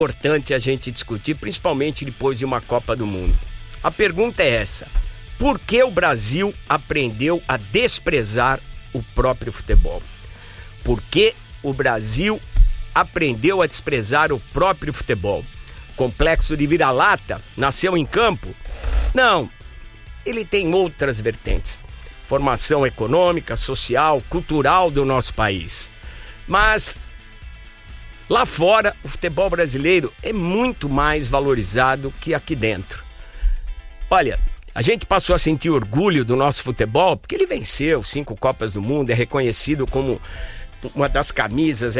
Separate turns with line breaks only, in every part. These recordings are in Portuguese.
importante a gente discutir, principalmente depois de uma Copa do Mundo. A pergunta é essa: por que o Brasil aprendeu a desprezar o próprio futebol? Por que o Brasil aprendeu a desprezar o próprio futebol? Complexo de vira-lata nasceu em campo? Não, ele tem outras vertentes. Formação econômica, social, cultural do nosso país. Mas lá fora, o futebol brasileiro é muito mais valorizado que aqui dentro. Olha, a gente passou a sentir orgulho do nosso futebol porque ele venceu 5 Copas do Mundo, é reconhecido como uma das camisas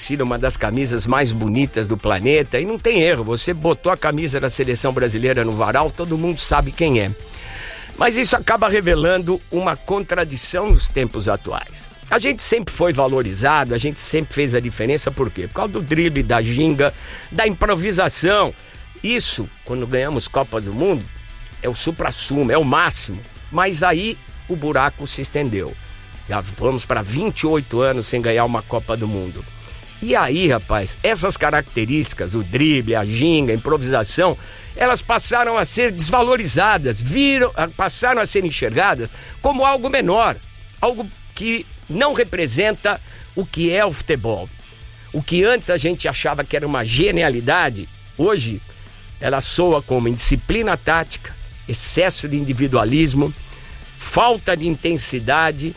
mais bonitas do planeta, e não tem erro, você botou a camisa da seleção brasileira no varal, todo mundo sabe quem é. Mas isso acaba revelando uma contradição nos tempos atuais. A gente sempre foi valorizado, a gente sempre fez a diferença, por quê? Por causa do drible, da ginga, da improvisação. Isso, quando ganhamos Copa do Mundo, é o suprassumo, é o máximo. Mas aí o buraco se estendeu. Já vamos para 28 anos sem ganhar uma Copa do Mundo. E aí, rapaz, essas características, o drible, a ginga, a improvisação, elas passaram a ser desvalorizadas, passaram a ser enxergadas como algo menor, algo que não representa o que é o futebol. O que antes a gente achava que era uma genialidade, hoje ela soa como indisciplina tática, excesso de individualismo, falta de intensidade,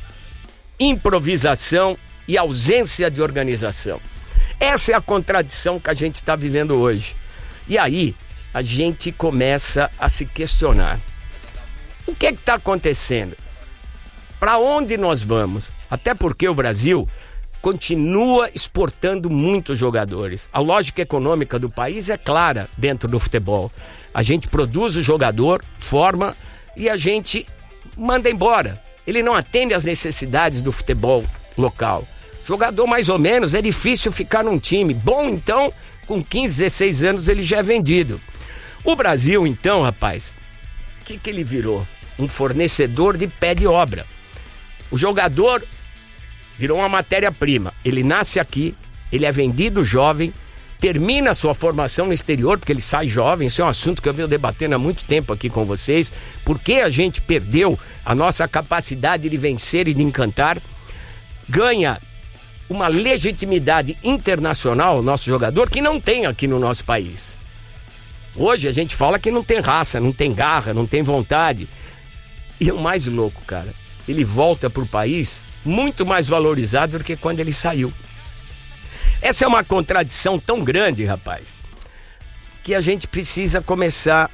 improvisação e ausência de organização. Essa é a contradição que a gente está vivendo hoje. E aí a gente começa a se questionar: o que é que está acontecendo? Para onde nós vamos? Até porque o Brasil continua exportando muitos jogadores. A lógica econômica do país é clara dentro do futebol. A gente produz o jogador, forma e a gente manda embora. Ele não atende às necessidades do futebol local. Jogador mais ou menos, é difícil ficar num time. Bom, então, com 15, 16 anos ele já é vendido. O Brasil, então, rapaz, o que ele virou? Um fornecedor de pé de obra. O jogador virou uma matéria-prima. Ele nasce aqui, ele é vendido jovem, termina a sua formação no exterior, porque ele sai jovem. Isso é um assunto que eu venho debatendo há muito tempo aqui com vocês. Por que a gente perdeu a nossa capacidade de vencer e de encantar? Ganha uma legitimidade internacional, o nosso jogador, que não tem aqui no nosso país. Hoje a gente fala que não tem raça, não tem garra, não tem vontade. E o mais louco, cara, ele volta pro país muito mais valorizado do que quando ele saiu. Essa é uma contradição tão grande, rapaz, que a gente precisa começar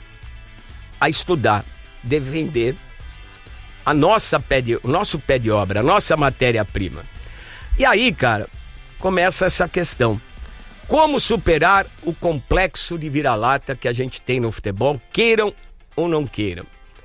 a estudar, defender o nosso pé de obra, a nossa matéria-prima. E aí, cara, começa essa questão: como superar o complexo de vira-lata que a gente tem no futebol, queiram ou não queiram?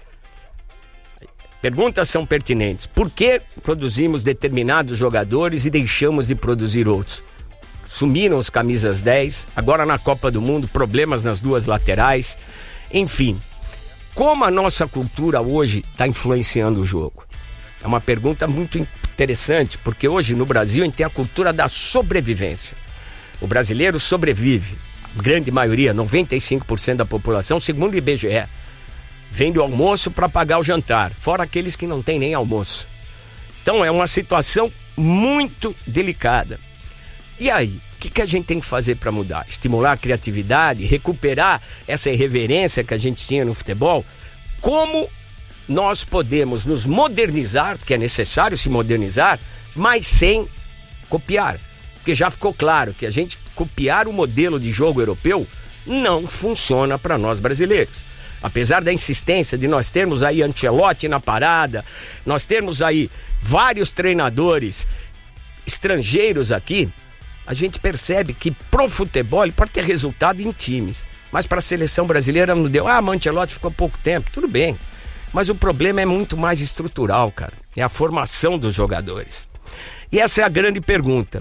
Perguntas são pertinentes. Por que produzimos determinados jogadores e deixamos de produzir outros? Sumiram os camisas 10, agora na Copa do Mundo, problemas nas duas laterais. Enfim, como a nossa cultura hoje está influenciando o jogo? É uma pergunta muito interessante, porque hoje no Brasil a gente tem a cultura da sobrevivência. O brasileiro sobrevive, a grande maioria, 95% da população, segundo o IBGE, vende o almoço para pagar o jantar, fora aqueles que não têm nem almoço. Então é uma situação muito delicada. E aí, o que a gente tem que fazer para mudar? Estimular a criatividade, recuperar essa irreverência que a gente tinha no futebol? Como nós podemos nos modernizar, porque é necessário se modernizar, mas sem copiar? Porque já ficou claro que a gente copiar o modelo de jogo europeu não funciona para nós brasileiros. Apesar da insistência de nós termos aí Ancelotti na parada, nós termos aí vários treinadores estrangeiros aqui, a gente percebe que pro futebol ele pode ter resultado em times, mas para a seleção brasileira não deu. Ah, Ancelotti ficou pouco tempo, tudo bem, mas o problema é muito mais estrutural, cara, é a formação dos jogadores. E essa é a grande pergunta.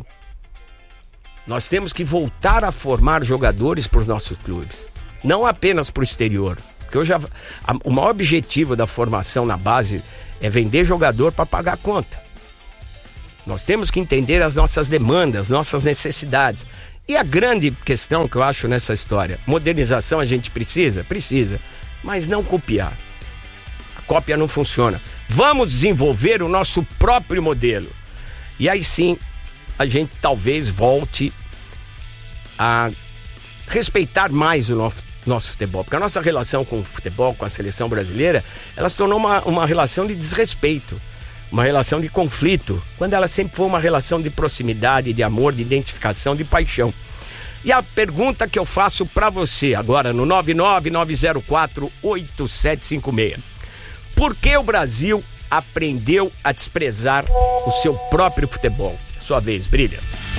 Nós temos que voltar a formar jogadores para os nossos clubes, não apenas para o exterior, porque hoje o maior objetivo da formação na base é vender jogador para pagar a conta. Nós temos que entender as nossas demandas, nossas necessidades. E a grande questão que eu acho nessa história, modernização a gente precisa, mas não copiar. A cópia não funciona. Vamos desenvolver o nosso próprio modelo. E aí sim, a gente talvez volte a respeitar mais o nosso futebol. Porque a nossa relação com o futebol, com a seleção brasileira, ela se tornou uma relação de desrespeito, uma relação de conflito, quando ela sempre foi uma relação de proximidade, de amor, de identificação, de paixão. E a pergunta que eu faço para você agora no 999048756: por que o Brasil aprendeu a desprezar o seu próprio futebol? Sua vez, brilha.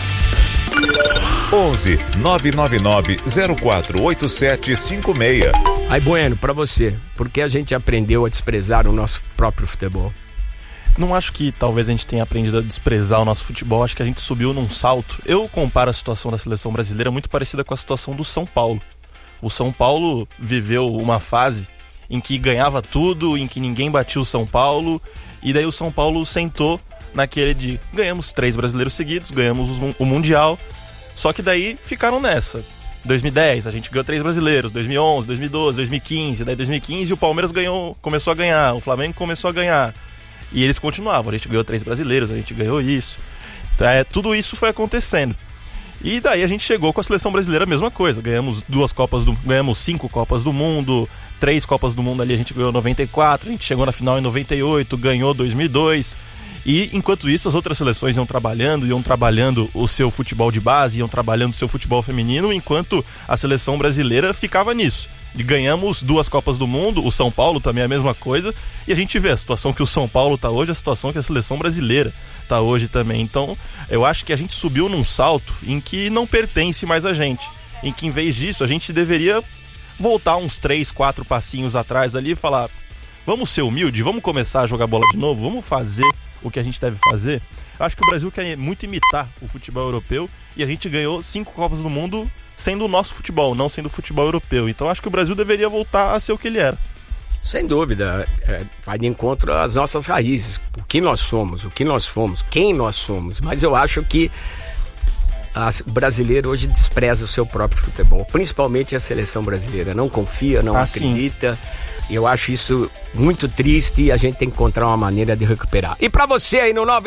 11 999 048756.
Aí, Bueno, pra você, por que a gente aprendeu a desprezar o nosso próprio futebol?
Não acho que talvez a gente tenha aprendido a desprezar o nosso futebol, acho que a gente subiu num salto. Eu comparo a situação da seleção brasileira muito parecida com a situação do São Paulo. O São Paulo viveu uma fase em que ganhava tudo, em que ninguém batia o São Paulo, e daí o São Paulo sentou naquele de ganhamos 3 brasileiros seguidos, ganhamos o Mundial, só que daí ficaram nessa. 2010 a gente ganhou 3 brasileiros, 2011, 2012, 2015, daí 2015 o Palmeiras começou a ganhar, o Flamengo começou a ganhar, e eles continuavam, a gente ganhou 3 brasileiros, a gente ganhou isso. Então, tudo isso foi acontecendo. E daí a gente chegou com a seleção brasileira a mesma coisa, ganhamos 5 Copas do Mundo, 3 Copas do Mundo ali, a gente ganhou 94, a gente chegou na final em 98, ganhou 2002. E enquanto isso as outras seleções iam trabalhando o seu futebol de base, iam trabalhando o seu futebol feminino, enquanto a seleção brasileira ficava nisso. E ganhamos 2 Copas do Mundo, o São Paulo também é a mesma coisa, e a gente vê a situação que o São Paulo está hoje, a situação que a seleção brasileira está hoje também. Então eu acho que a gente subiu num salto em que não pertence mais a gente, em que em vez disso a gente deveria voltar uns 3, 4 passinhos atrás ali e falar: vamos ser humilde, vamos começar a jogar bola de novo, vamos fazer o que a gente deve fazer. Eu acho que o Brasil quer muito imitar o futebol europeu, e a gente ganhou 5 Copas do Mundo sendo o nosso futebol, não sendo o futebol europeu. Então acho que o Brasil deveria voltar a ser o que ele era.
Sem dúvida, vai de encontro às nossas raízes, o que nós somos, o que nós fomos, quem nós somos. Mas eu acho que o brasileiro hoje despreza o seu próprio futebol, principalmente a seleção brasileira, não confia, não acredita. Sim. Eu acho isso muito triste e a gente tem que encontrar uma maneira de recuperar. E pra você aí no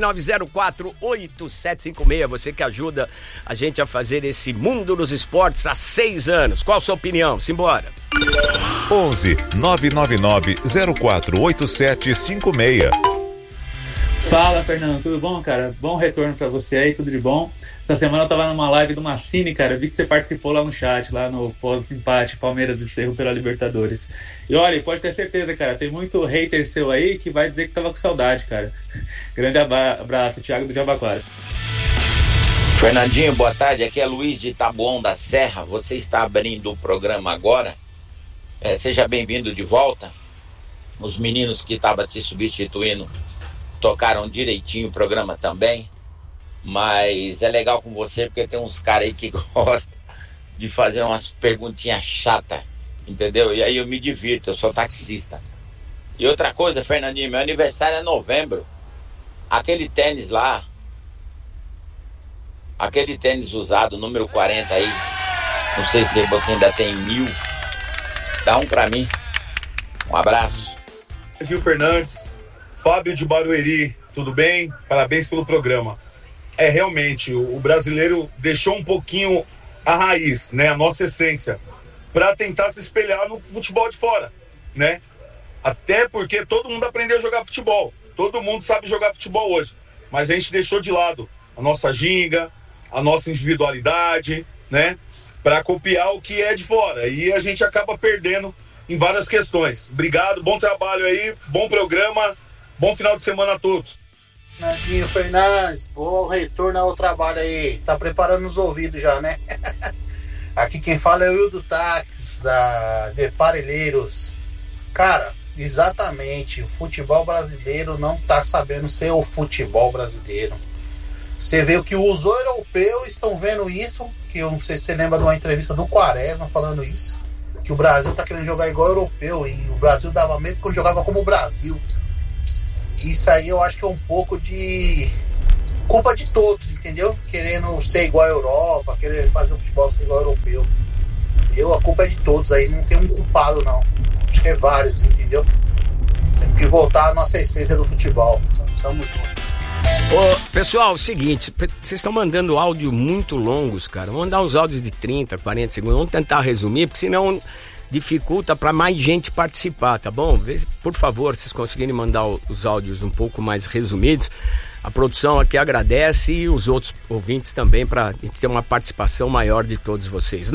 999048756, você que ajuda a gente a fazer esse mundo dos esportes há 6 anos, qual a sua opinião? Simbora.
11 999 048756.
Fala, Fernando, tudo bom, cara? Bom retorno pra você aí, tudo de bom. Essa semana eu tava numa live do Massini, cara, vi que você participou lá no chat, lá no pós-empate Palmeiras e Cerro pela Libertadores. E olha, pode ter certeza, cara, tem muito hater seu aí que vai dizer que tava com saudade, cara. Grande abraço, Thiago do Jabaquara.
Fernandinho, boa tarde, aqui é Luiz de Taboão da Serra, você está abrindo o programa agora, seja bem-vindo de volta. Os meninos que estavam te substituindo tocaram direitinho o programa também, mas é legal com você porque tem uns caras aí que gostam de fazer umas perguntinhas chatas, entendeu? E aí eu me divirto, eu sou taxista. E outra coisa, Fernandinho, meu aniversário é em novembro. Aquele tênis lá, aquele tênis usado, número 40 aí, não sei se você ainda tem 1000, dá um pra mim. Um abraço.
Gil Fernandes, Fábio de Barueri, tudo bem? Parabéns pelo programa. Realmente, o brasileiro deixou um pouquinho a raiz, né, a nossa essência, para tentar se espelhar no futebol de fora, né? Até porque todo mundo aprendeu a jogar futebol, todo mundo sabe jogar futebol hoje, mas a gente deixou de lado a nossa ginga, a nossa individualidade, né, para copiar o que é de fora, e a gente acaba perdendo em várias questões. Obrigado, bom trabalho aí, bom programa. Bom final de semana a todos.
Nadinho Fernandes, bom retorno ao trabalho aí. Tá preparando os ouvidos já, né? Aqui quem fala é o Hildo Táxi, de Parelheiros. Cara, exatamente, o futebol brasileiro não tá sabendo ser o futebol brasileiro. Você vê o que os europeus estão vendo isso, que eu não sei se você lembra de uma entrevista do Quaresma falando isso, que o Brasil tá querendo jogar igual europeu, e o Brasil dava medo quando jogava como o Brasil. Isso aí eu acho que é um pouco de culpa de todos, entendeu? Querendo ser igual à Europa, querendo fazer o futebol ser igual ao europeu. A culpa é de todos aí, não tem um culpado não. Acho que é vários, entendeu? Tem que voltar à nossa essência do futebol. Tamo junto.
Pessoal, seguinte, vocês estão mandando áudio muito longos, cara. Vamos mandar uns áudios de 30, 40 segundos. Vamos tentar resumir, porque senão dificulta para mais gente participar, tá bom? Por favor, vocês conseguirem mandar os áudios um pouco mais resumidos. A produção aqui agradece e os outros ouvintes também, para a gente ter uma participação maior de todos vocês.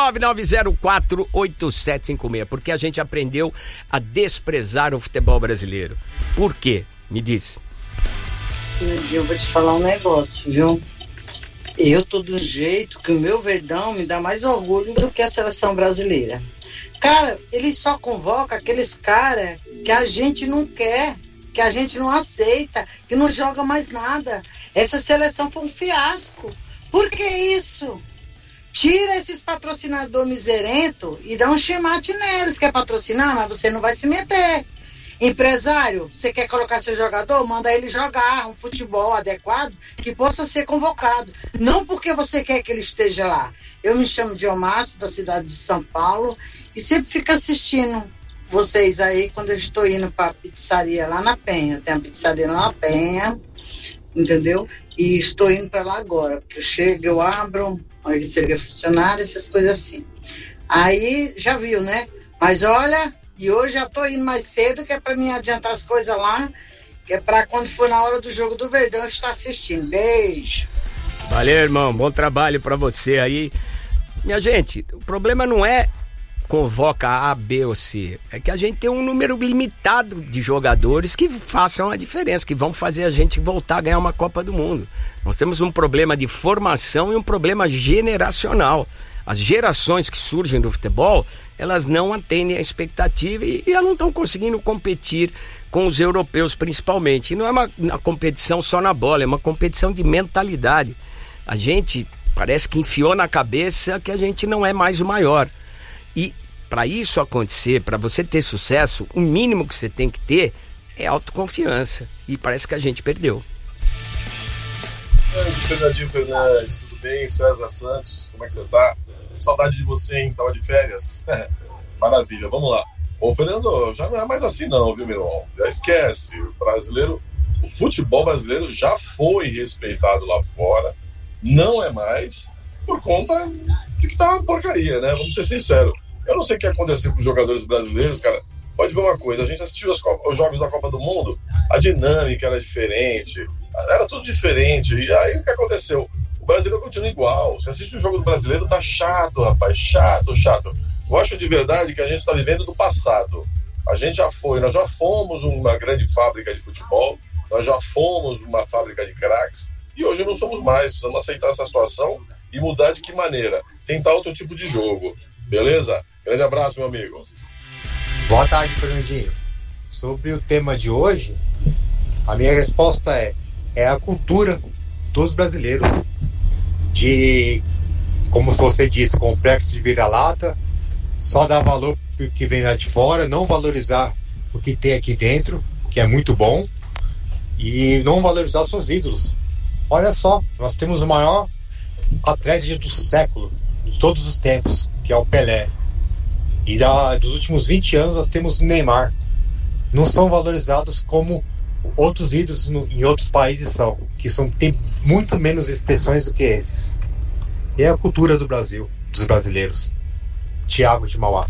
999048756, porque a gente aprendeu a desprezar o futebol brasileiro. Por quê? Me diz.
Eu vou te falar um negócio, viu? Eu tô do jeito que o meu Verdão me dá mais orgulho do que a seleção brasileira. Cara, ele só convoca aqueles caras que a gente não quer, que a gente não aceita, que não joga mais nada. Essa seleção foi um fiasco. Por que isso? Tira esses patrocinadores miserentos e dá um chamate neles. Quer patrocinar, mas você não vai se meter. Empresário, você quer colocar seu jogador? Manda ele jogar um futebol adequado que possa ser convocado. Não porque você quer que ele esteja lá. Eu me chamo Diomácio, da cidade de São Paulo, e sempre fico assistindo vocês aí quando eu estou indo para a pizzaria lá na Penha. Tem a pizzaria lá na Penha, entendeu? E estou indo para lá agora, porque eu chego, eu abro, aí receber funcionário, essas coisas assim. Aí, já viu, né? Mas olha... E hoje já tô indo mais cedo, que é para mim adiantar as coisas lá, que é para quando for na hora do jogo do Verdão eu estar assistindo. Beijo.
Valeu, irmão. Bom trabalho para você aí. Minha gente, o problema não é convoca A, B ou C. É que a gente tem um número limitado de jogadores que façam a diferença, que vão fazer a gente voltar a ganhar uma Copa do Mundo. Nós temos um problema de formação e um problema generacional. As gerações que surgem do futebol, elas não atendem a expectativa e elas não estão conseguindo competir com os europeus principalmente. E não é uma competição só na bola, é uma competição de mentalidade. A gente parece que enfiou na cabeça que a gente não é mais o maior. E para isso acontecer, para você ter sucesso, o mínimo que você tem que ter é autoconfiança. E parece que a gente perdeu.
Fernandinho Fernandes, tudo bem? César Santos, como é que você tá? Saudade de você, hein? Tava de férias. Maravilha, vamos lá. Ô, Fernando, já não é mais assim não, viu, meu irmão? Já esquece. O futebol brasileiro já foi respeitado lá fora, não é mais, por conta de que tá uma porcaria, né? Vamos ser sinceros. Eu não sei o que aconteceu com os jogadores brasileiros, cara. Pode ver uma coisa, a gente assistiu os jogos da Copa do Mundo, a dinâmica era diferente, era tudo diferente. E aí o que aconteceu? O brasileiro continua igual. Você assiste o jogo do brasileiro, tá chato, rapaz, chato. Eu acho de verdade que a gente está vivendo do passado. A gente já foi, nós já fomos uma grande fábrica de futebol, nós já fomos uma fábrica de craques, e hoje não somos mais. Precisamos aceitar essa situação e mudar de que maneira? Tentar outro tipo de jogo, beleza? Grande abraço, meu amigo.
Boa tarde, Fernandinho. Sobre o tema de hoje, a minha resposta é a cultura dos brasileiros de, como você disse, complexo de vira-lata, só dar valor pro que vem lá de fora, não valorizar o que tem aqui dentro, que é muito bom, e não valorizar os seus ídolos. Olha só, nós temos o maior atleta do século, de todos os tempos, que é o Pelé. E dos últimos 20 anos nós temos o Neymar. Não são valorizados como outros ídolos em outros países são, que tem muito menos expressões do que esses. E é a cultura do Brasil, dos brasileiros. Thiago de Mauá.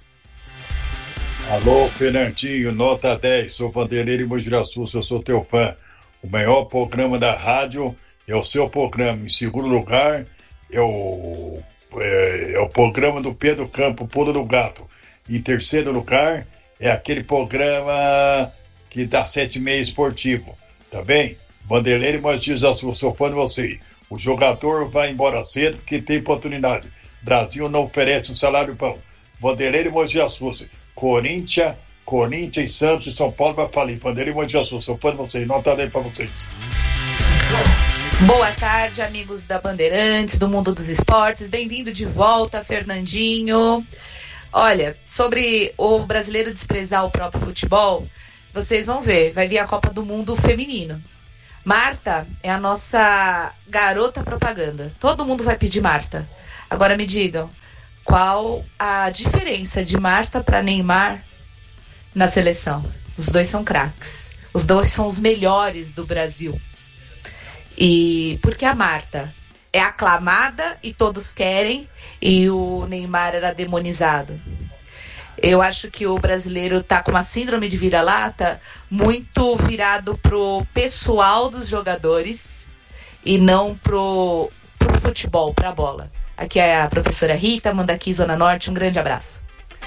Alô, Fernandinho, nota 10, sou Vanderlei Mogi das Cruzes, eu sou teu fã. O maior programa da rádio é o seu programa. Em segundo lugar, é o programa do Pedro Campo, Pulo do Gato. Em terceiro lugar, é aquele programa que dá 7h30 esportivo. Tá bem? Vanderlei Mogi das Cruzes, sou fã de você. O jogador vai embora cedo porque tem oportunidade. Brasil não oferece um salário bom. Vanderlei Mogi das Cruzes. Corinthians e Santos e São Paulo vai falir. Vanderlei Mogi das Cruzes, sou fã de vocês. Nota 10 pra vocês.
Boa tarde, amigos da Bandeirantes, do mundo dos esportes. Bem-vindo de volta, Fernandinho. Olha, sobre o brasileiro desprezar o próprio futebol, vocês vão ver, vai vir a Copa do Mundo feminino. Marta é a nossa garota propaganda. Todo mundo vai pedir Marta. Agora me digam, qual a diferença de Marta para Neymar na seleção? Os dois são craques. Os dois são os melhores do Brasil. E porque a Marta é aclamada e todos querem, e o Neymar era demonizado. Eu acho que o brasileiro tá com uma síndrome de vira-lata muito virado pro pessoal dos jogadores e não pro futebol, pra bola. Aqui é a professora Rita, manda aqui Zona Norte, um grande abraço.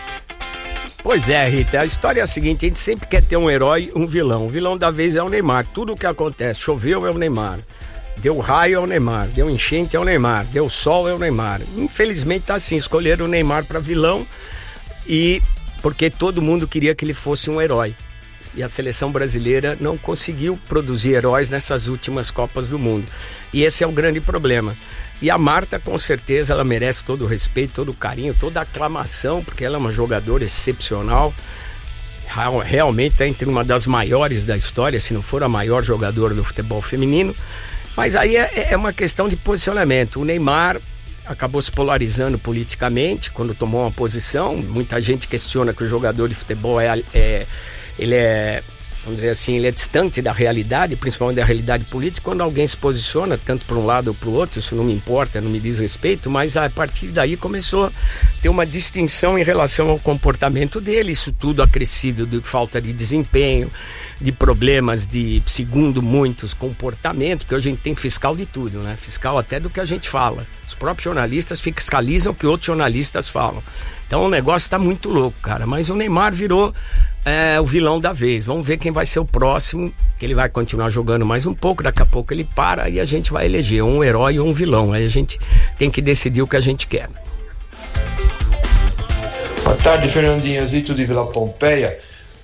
Pois é, Rita, a história é a seguinte, a gente sempre quer ter um herói, um vilão. O vilão da vez é o Neymar, tudo o que acontece, choveu é o Neymar, deu raio é o Neymar, deu enchente é o Neymar, deu sol é o Neymar. Infelizmente tá assim, escolheram o Neymar para vilão, e porque todo mundo queria que ele fosse um herói. E a seleção brasileira não conseguiu produzir heróis nessas últimas Copas do Mundo. E esse é o grande problema. E a Marta, com certeza, ela merece todo o respeito, todo o carinho, toda a aclamação, porque ela é uma jogadora excepcional. Realmente está entre uma das maiores da história, se não for a maior jogadora do futebol feminino. Mas aí é uma questão de posicionamento. O Neymar acabou se polarizando politicamente quando tomou uma posição. Muita gente questiona que o jogador de futebol ele é, vamos dizer assim, ele é distante da realidade, principalmente da realidade política. Quando alguém se posiciona tanto para um lado ou para o outro, isso não me importa, não me diz respeito, mas a partir daí começou a ter uma distinção em relação ao comportamento dele. Isso tudo acrescido de falta de desempenho, de problemas de, segundo muitos, comportamento, porque hoje a gente tem fiscal de tudo, né? Fiscal até do que a gente fala. Os próprios jornalistas fiscalizam o que outros jornalistas falam. Então o negócio está muito louco, cara. Mas o Neymar virou o vilão da vez. Vamos ver quem vai ser o próximo, que ele vai continuar jogando mais um pouco, daqui a pouco ele para e a gente vai eleger um herói ou um vilão. Aí a gente tem que decidir o que a gente quer.
Boa tarde, Fernandinho Zito de Vila Pompeia.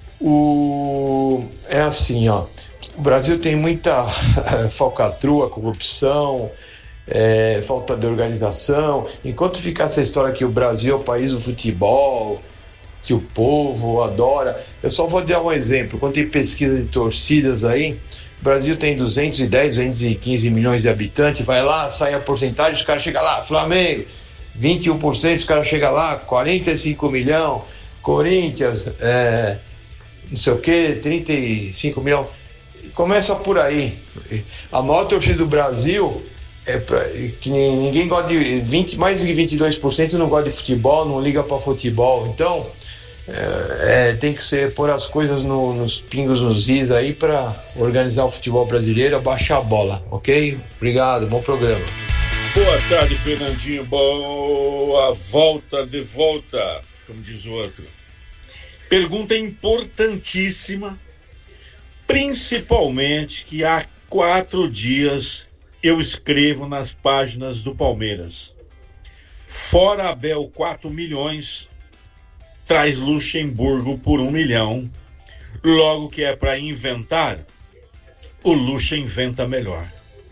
É assim, ó, o Brasil tem muita falcatrua, corrupção, falta de organização. Enquanto ficar essa história que o Brasil é o país do futebol, que o povo adora, eu só vou dar um exemplo. Quando tem pesquisa de torcidas aí, o Brasil tem 210, 215 milhões de habitantes, vai lá, sai a porcentagem, os caras chegam lá, Flamengo, 21%, os caras chegam lá, 45 milhões, Corinthians, não sei o que, 35 milhões. Começa por aí. A maior torcida do Brasil que ninguém gosta de mais de 22% não gosta de futebol, não liga para futebol. Então tem que pôr as coisas nos pingos nos is aí para organizar o futebol brasileiro, abaixar a bola, ok? Obrigado, bom programa.
Boa tarde, Fernandinho, boa volta, de volta, como diz o outro. Pergunta importantíssima, principalmente que há 4 dias eu escrevo nas páginas do Palmeiras. Fora Abel 4 milhões, traz Luxemburgo por 1 milhão. Logo que é para inventar, o Luxa inventa melhor.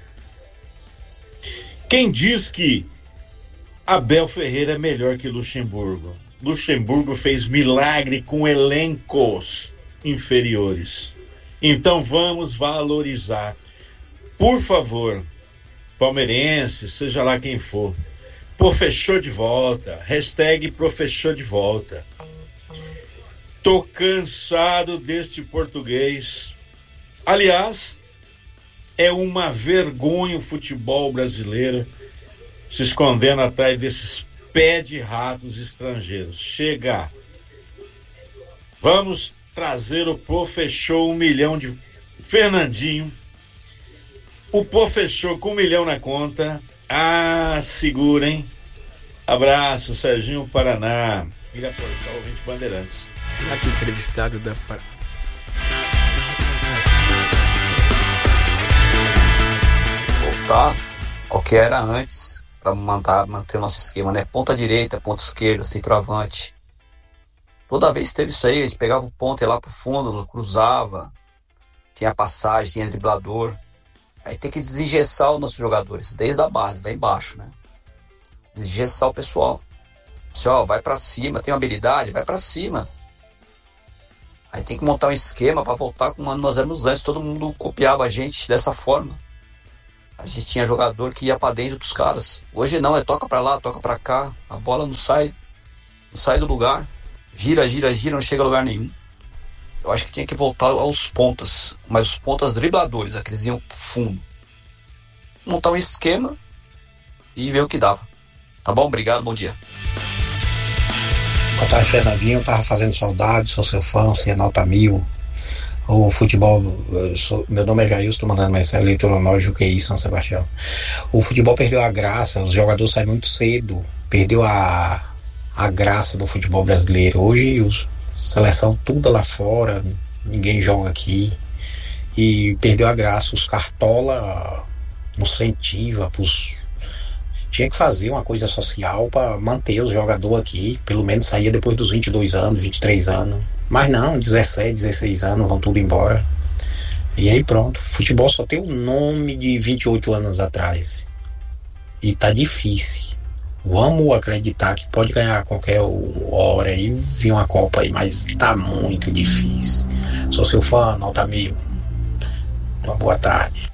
Quem diz que Abel Ferreira é melhor que Luxemburgo? Luxemburgo fez milagre com elencos inferiores. Então vamos valorizar. Por favor, palmeirense, seja lá quem for, Professor de volta, hashtag Professor de volta. Tô cansado deste português. Aliás, é uma vergonha o futebol brasileiro se escondendo atrás desses pé de ratos estrangeiros. Chega. Vamos trazer o Professor 1 milhão de... Fernandinho, o Professor com 1 milhão na conta. Segura, hein? Abraço, Serginho Paraná. Filha Portal, ouvinte Bandeirantes.
Será que o entrevistado da...
Voltar ao que era antes, para manter o nosso esquema, né? Ponta direita, ponta esquerda, centroavante. Toda vez que teve isso aí, a gente pegava o ponta, ia lá pro fundo, cruzava, tinha passagem, tinha driblador. Aí tem que desengessar os nossos jogadores, desde a base, lá embaixo, né? Desengessar o pessoal. Pessoal, vai pra cima, tem uma habilidade, vai pra cima. Aí tem que montar um esquema para voltar como nós éramos antes. Todo mundo copiava a gente dessa forma. A gente tinha jogador que ia para dentro dos caras. Hoje não, é toca para lá, toca para cá. A bola não sai do lugar. Gira, não chega a lugar nenhum. Eu acho que tinha que voltar aos pontas. Mas os pontas dribladores, aqueles iam pro fundo. Montar um esquema e ver o que dava. Tá bom? Obrigado, bom dia.
Boa tarde, Fernandinho. Eu tava fazendo saudade, sou seu fã, você é nota 1000. O futebol, meu nome é Jair, estou mandando mensagem eleitoral Juqueí, São Sebastião. O futebol perdeu a graça, os jogadores saem muito cedo, perdeu a graça do futebol brasileiro. Hoje, seleção tudo lá fora, ninguém joga aqui, e perdeu a graça. Os cartola não incentiva, tinha que fazer uma coisa social para manter os jogadores aqui, pelo menos saía depois dos 22 anos, 23 anos. Mas não, 17, 16 anos, vão tudo embora. E aí pronto, futebol só tem o nome de 28 anos atrás. E tá difícil. Vamos acreditar que pode ganhar a qualquer hora e vir uma Copa aí, mas tá muito difícil. Sou seu fã, nota 1000. Uma boa tarde.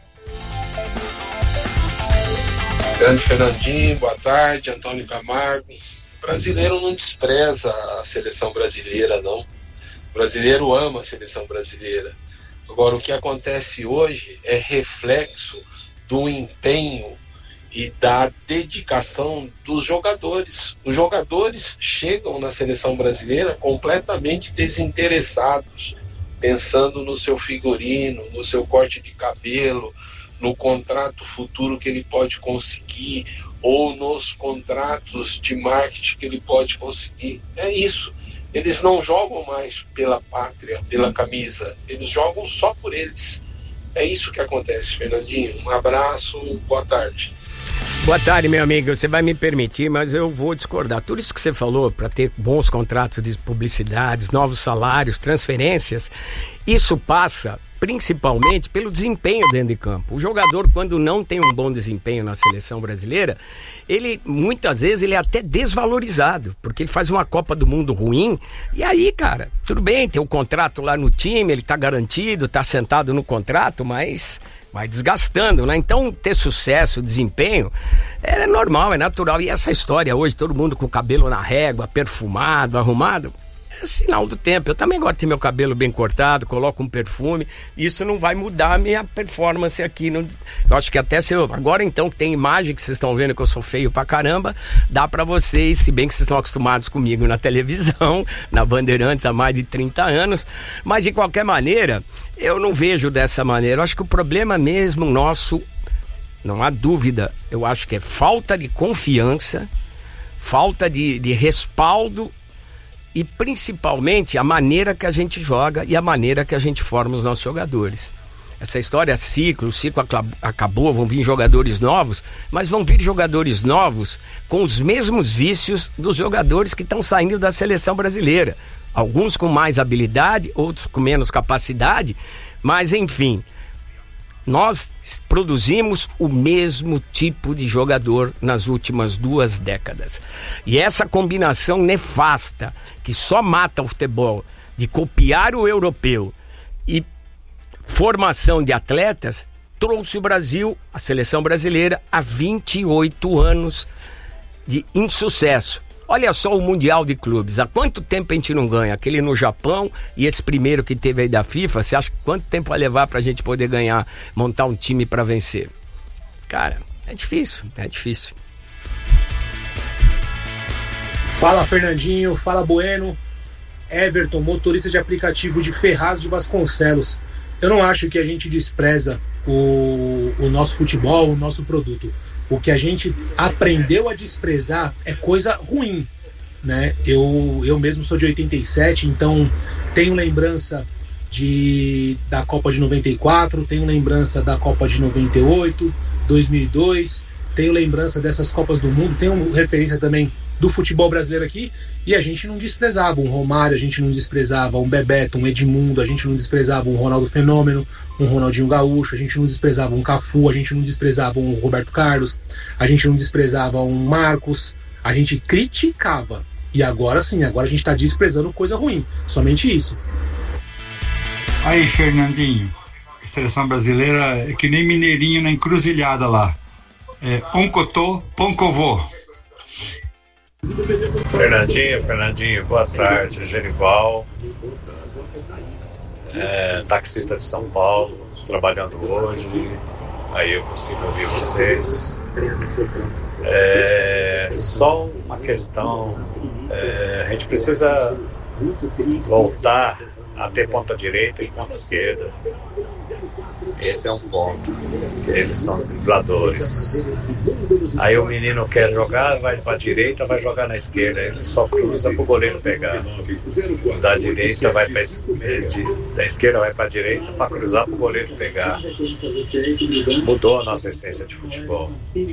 Grande Fernandinho, boa tarde. Antônio Camargo. O brasileiro não despreza a seleção brasileira, não. O brasileiro ama a seleção brasileira. Agora, o que acontece hoje é reflexo do empenho e da dedicação dos jogadores. Os jogadores chegam na seleção brasileira completamente desinteressados, pensando no seu figurino, no seu corte de cabelo, no contrato futuro que ele pode conseguir ou nos contratos de marketing que ele pode conseguir. É isso. Eles não jogam mais pela pátria, pela camisa. Eles jogam só por eles. É isso que acontece, Fernandinho. Um abraço, boa tarde.
Boa tarde, meu amigo. Você vai me permitir, mas eu vou discordar. Tudo isso que você falou, para ter bons contratos de publicidade, novos salários, transferências, isso passa principalmente pelo desempenho dentro de campo. O jogador, quando não tem um bom desempenho na seleção brasileira, ele, muitas vezes, ele é até desvalorizado, porque ele faz uma Copa do Mundo ruim, e aí, cara, tudo bem, tem o contrato lá no time, ele tá garantido, tá sentado no contrato, mas vai desgastando, né? Então, ter sucesso, desempenho, é normal, é natural. E essa história hoje, todo mundo com o cabelo na régua, perfumado, arrumado, é sinal do tempo. Eu também gosto de ter meu cabelo bem cortado, coloco um perfume. Isso não vai mudar a minha performance aqui. Eu acho que até se eu... Agora então que tem imagem que vocês estão vendo que eu sou feio pra caramba, dá pra vocês, se bem que vocês estão acostumados comigo na televisão, na Bandeirantes há mais de 30 anos, mas de qualquer maneira, eu não vejo dessa maneira. Eu acho que o problema mesmo nosso, não há dúvida, eu acho que é falta de confiança, falta de respaldo, e principalmente a maneira que a gente joga e a maneira que a gente forma os nossos jogadores. Essa história, o ciclo acabou, vão vir jogadores novos, mas vão vir jogadores novos com os mesmos vícios dos jogadores que estão saindo da seleção brasileira. Alguns com mais habilidade, outros com menos capacidade, mas enfim, nós produzimos o mesmo tipo de jogador nas últimas 2 décadas. E essa combinação nefasta, que só mata o futebol, de copiar o europeu e formação de atletas, trouxe o Brasil, a seleção brasileira, a 28 anos de insucesso. Olha só o Mundial de Clubes, há quanto tempo a gente não ganha? Aquele no Japão e esse primeiro que teve aí da FIFA, você acha que quanto tempo vai levar pra gente poder ganhar, montar um time pra vencer? Cara, é difícil, é difícil.
Fala Fernandinho, fala Bueno, Everton, motorista de aplicativo de Ferraz de Vasconcelos. Eu não acho que a gente despreza o nosso futebol, o nosso produto. O que a gente aprendeu a desprezar é coisa ruim, né? Eu mesmo sou de 87, então tenho lembrança da Copa de 94, tenho lembrança da Copa de 98, 2002, tenho lembrança dessas Copas do Mundo, tenho referência também do futebol brasileiro aqui, e a gente não desprezava um Romário, a gente não desprezava um Bebeto, um Edmundo, a gente não desprezava um Ronaldo Fenômeno, um Ronaldinho Gaúcho, a gente não desprezava um Cafu, a gente não desprezava um Roberto Carlos, a gente não desprezava um Marcos, a gente criticava. E agora sim, agora a gente está desprezando coisa ruim, somente isso.
Aí, Fernandinho, a seleção brasileira é que nem mineirinho na encruzilhada lá. É oncotô, poncovô.
Fernandinho, boa tarde. Genival, taxista de São Paulo, trabalhando hoje. Aí eu consigo ouvir vocês. Só uma questão, a gente precisa voltar a ter ponta direita e ponta esquerda. Esse é um ponto. Eles são dribladores. Aí o menino quer jogar, vai para a direita, vai jogar na esquerda. Ele só cruza para o goleiro pegar. Da direita vai para da esquerda vai para a direita para cruzar para o goleiro pegar. Mudou a nossa essência de futebol.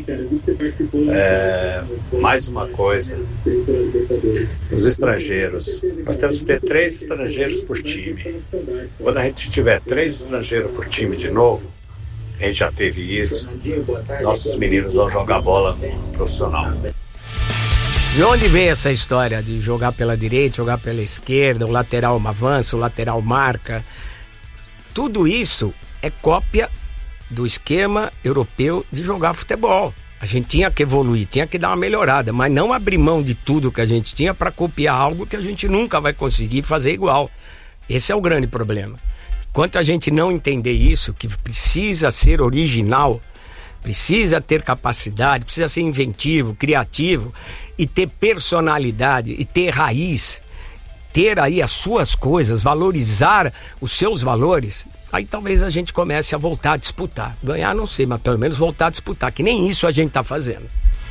Mais uma coisa. Os estrangeiros. Nós temos que ter 3 estrangeiros por time. Quando a gente tiver 3 estrangeiros por time de novo, a gente já teve isso, nossos meninos vão jogar bola no profissional.
De onde veio essa história de jogar pela direita, jogar pela esquerda, o lateral avança, o lateral marca? Tudo isso é cópia do esquema europeu de jogar futebol. A gente tinha que evoluir, tinha que dar uma melhorada, mas não abrir mão de tudo que a gente tinha para copiar algo que a gente nunca vai conseguir fazer igual. Esse é o grande problema. Enquanto a gente não entender isso, que precisa ser original, precisa ter capacidade, precisa ser inventivo, criativo e ter personalidade e ter raiz, ter aí as suas coisas, valorizar os seus valores, aí talvez a gente comece a voltar a disputar. Ganhar não sei, mas pelo menos voltar a disputar, que nem isso a gente está fazendo.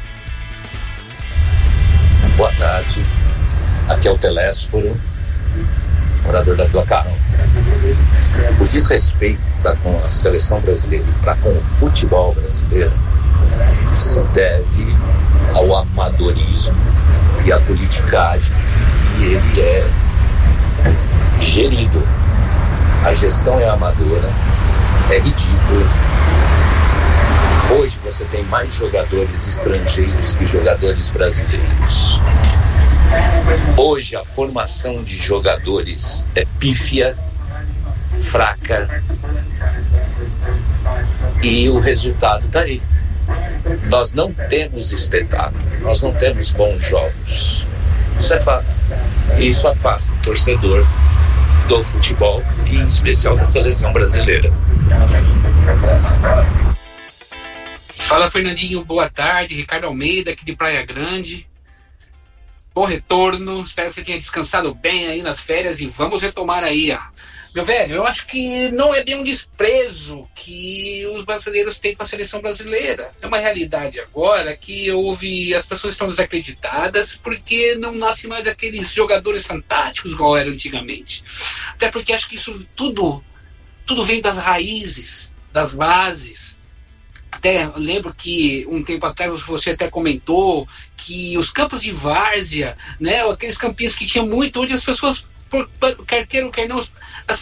Boa tarde, aqui é o Telésforo, morador da Vila Carol. O desrespeito para com a seleção brasileira e para com o futebol brasileiro se deve ao amadorismo e à politicagem que ele é gerido. A gestão é amadora, é ridícula. Hoje você tem mais jogadores estrangeiros que jogadores brasileiros. Hoje a formação de jogadores é pífia, fraca, e o resultado está aí. Nós não temos espetáculo, nós não temos bons jogos. Isso é fato. E isso afasta o torcedor do futebol e em especial da seleção brasileira.
Fala, Fernandinho, boa tarde. Ricardo Almeida, aqui de Praia Grande. Bom retorno, espero que você tenha descansado bem aí nas férias e vamos retomar aí, ó. Meu velho, eu acho que não é bem um desprezo que os brasileiros têm com a seleção brasileira. É uma realidade agora que as pessoas estão desacreditadas porque não nascem mais aqueles jogadores fantásticos igual eram antigamente. Até porque acho que isso tudo vem das raízes, das bases. Até lembro que um tempo atrás você até comentou que os campos de várzea, né, aqueles campinhos que tinha muito, onde as pessoas, quer queiram, quer não,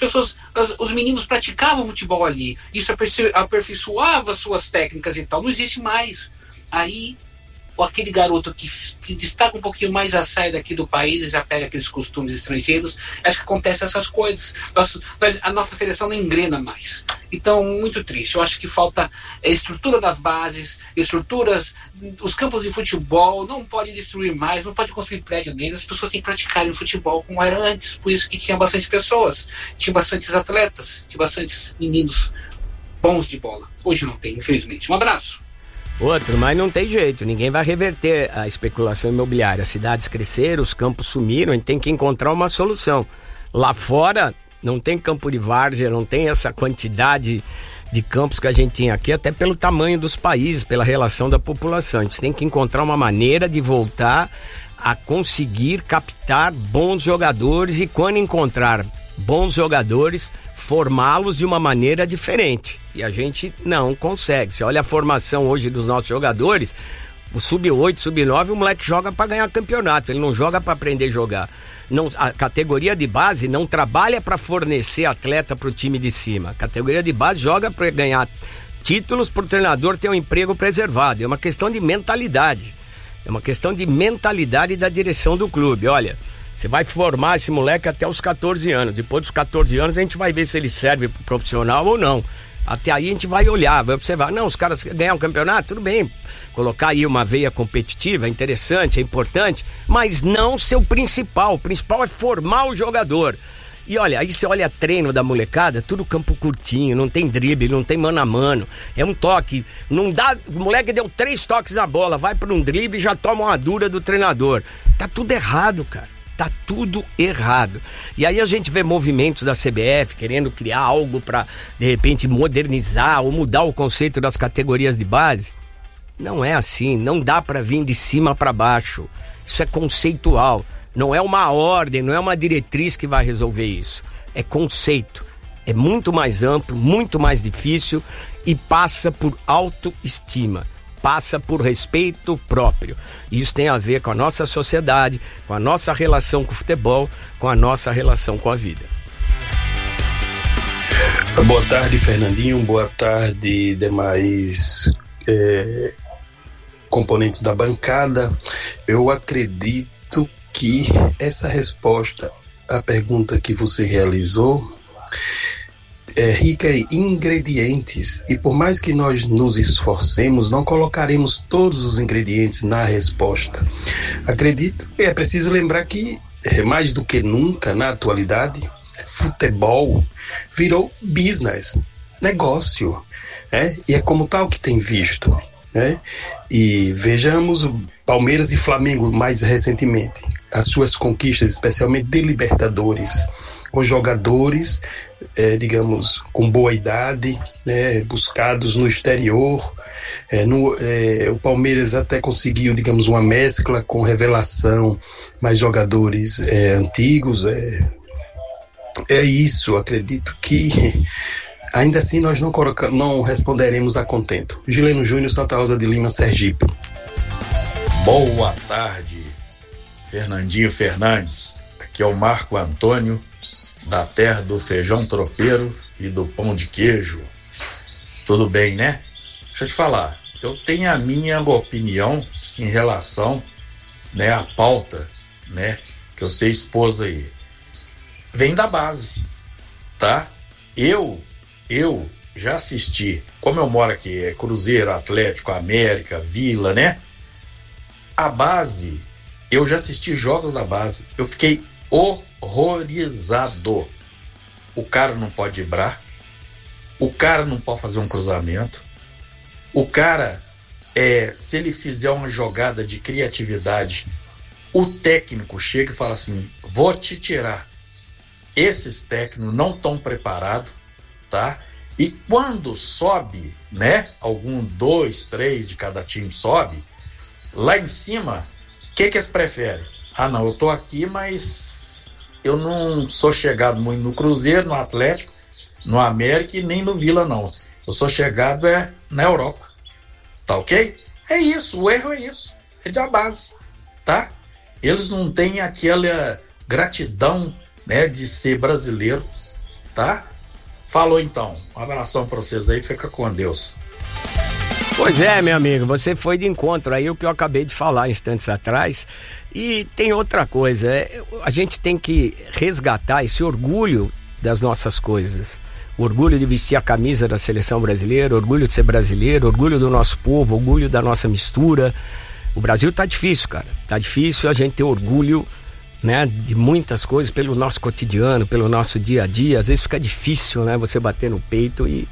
os meninos praticavam futebol ali. Isso aperfeiçoava suas técnicas e tal. Não existe mais. Aí, aquele garoto que destaca um pouquinho mais a sair daqui do país e já pega aqueles costumes estrangeiros, acho que acontece essas coisas. A nossa seleção não engrena mais. Então, muito triste. Eu acho que falta estrutura das bases, estruturas, os campos de futebol, não pode destruir mais, não pode construir prédio neles, as pessoas têm que praticarem futebol como era antes, por isso que tinha bastante pessoas, tinha bastantes atletas, tinha bastantes meninos bons de bola. Hoje não tem, infelizmente. Um abraço.
Outro, mas não tem jeito, ninguém vai reverter a especulação imobiliária. As cidades cresceram, os campos sumiram, a gente tem que encontrar uma solução. Lá fora não tem campo de várzea, não tem essa quantidade de campos que a gente tinha aqui, até pelo tamanho dos países, pela relação da população. A gente tem que encontrar uma maneira de voltar a conseguir captar bons jogadores e, quando encontrar bons jogadores, formá-los de uma maneira diferente. E a gente não consegue. Você olha a formação hoje dos nossos jogadores, o sub-8, sub-9, o moleque joga para ganhar campeonato, ele não joga para aprender a jogar. Não, a categoria de base não trabalha para fornecer atleta para o time de cima. A categoria de base joga para ganhar títulos, para o treinador ter um emprego preservado. É uma questão de mentalidade. É uma questão de mentalidade da direção do clube. Olha, Você vai formar esse moleque até os 14 anos. Depois dos 14 anos a gente vai ver se ele serve pro profissional ou não. Até aí a gente vai olhar, vai observar. Não, os caras ganham um campeonato, tudo bem. Colocar aí uma veia competitiva é interessante, é importante, mas não ser o principal. O principal é formar o jogador. E olha, aí você olha treino da molecada, tudo campo curtinho, não tem drible, não tem mano a mano. É um toque, não dá. O moleque deu 3 toques na bola, vai para um drible e já toma uma dura do treinador. Tá tudo errado, cara. Tá tudo errado. E aí a gente vê movimentos da CBF querendo criar algo para, de repente, modernizar ou mudar o conceito das categorias de base. Não é assim, não dá para vir de cima para baixo. Isso é conceitual. Não é uma ordem, não é uma diretriz que vai resolver isso. É conceito. É muito mais amplo, muito mais difícil e passa por autoestima. Passa por respeito próprio. Isso tem a ver com a nossa sociedade, com a nossa relação com o futebol, com a nossa relação com a vida.
Boa tarde, Fernandinho. Boa tarde, demais componentes da bancada. Eu acredito que essa resposta à pergunta que você realizou é rica em ingredientes, e por mais que nós nos esforcemos, não colocaremos todos os ingredientes na resposta. Acredito que é preciso lembrar que, mais do que nunca, na atualidade, futebol virou business, negócio, e é como tal que tem visto, E vejamos o Palmeiras e Flamengo mais recentemente, as suas conquistas, especialmente de Libertadores, com jogadores, digamos, com boa idade, buscados no exterior. O Palmeiras até conseguiu, digamos, uma mescla com revelação, mais jogadores antigos. É isso, acredito que ainda assim nós não responderemos a contento. Gileno Júnior, Santa Rosa de Lima, Sergipe.
Boa tarde, Fernandinho Fernandes. Aqui é o Marco Antônio, da terra do feijão tropeiro e do pão de queijo. Tudo bem, né? Deixa eu te falar, eu tenho a minha opinião em relação, à pauta, que eu sei expôs aí. Vem da base, tá? Eu já assisti, como eu moro aqui, Cruzeiro, Atlético, América, Vila, A base, eu já assisti jogos da base, eu fiquei horrorizado. O cara não pode driblar, o cara não pode fazer um cruzamento, o cara, se ele fizer uma jogada de criatividade, o técnico chega e fala assim: vou te tirar. Esses técnicos não estão preparados, tá? E quando sobe, algum 2, 3 de cada time sobe, lá em cima, o que eles preferem? Ah, não, eu tô aqui, mas eu não sou chegado muito no Cruzeiro, no Atlético, no América e nem no Vila, não. Eu sou chegado na Europa. Tá ok? É isso, o erro é isso. É da base, tá? Eles não têm aquela gratidão, de ser brasileiro, tá? Falou então. Um abração pra vocês aí, fica com Deus.
Pois é, meu amigo, você foi de encontro aí o que eu acabei de falar instantes atrás. E tem outra coisa, a gente tem que resgatar esse orgulho das nossas coisas. O orgulho de vestir a camisa da seleção brasileira, orgulho de ser brasileiro, orgulho do nosso povo, orgulho da nossa mistura. O Brasil tá difícil, cara. Tá difícil a gente ter orgulho, de muitas coisas pelo nosso cotidiano, pelo nosso dia a dia. Às vezes fica difícil, você bater no peito e